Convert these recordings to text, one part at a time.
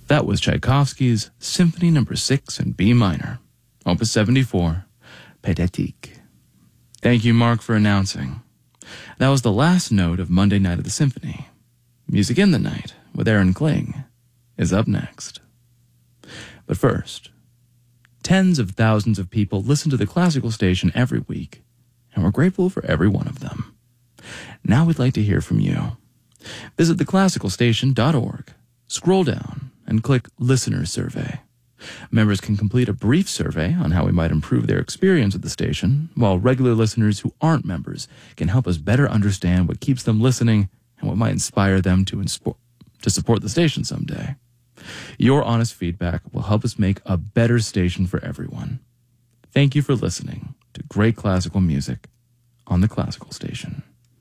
That was Tchaikovsky's Symphony No. 6 in B minor, Opus 74, Pathétique. Thank you, Mark, for announcing. That was the last note of Monday Night of the Symphony. Music in the Night with Aaron Kling is up next. But first, tens of thousands of people listen to the classical station every week, and we're grateful for every one of them. Now we'd like to hear from you. Visit theclassicalstation.org, scroll down, and click Listener Survey. Members can complete a brief survey on how we might improve their experience at the station, while regular listeners who aren't members can help us better understand what keeps them listening and what might inspire them to support the station someday. Your honest feedback will help us make a better station for everyone. Thank you for listening to great classical music on the Classical Station.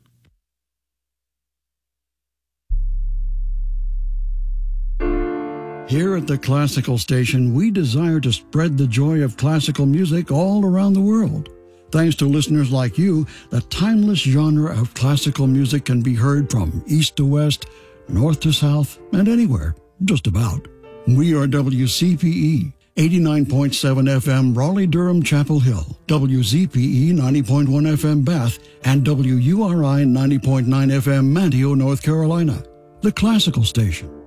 Here at the Classical Station, we desire to spread the joy of classical music all around the world. Thanks to listeners like you, the timeless genre of classical music can be heard from east to west, north to south, and anywhere, just about. We are WCPE, 89.7 FM Raleigh-Durham Chapel Hill, WZPE 90.1 FM Bath, and WURI 90.9 FM Manteo, North Carolina. The Classical Station.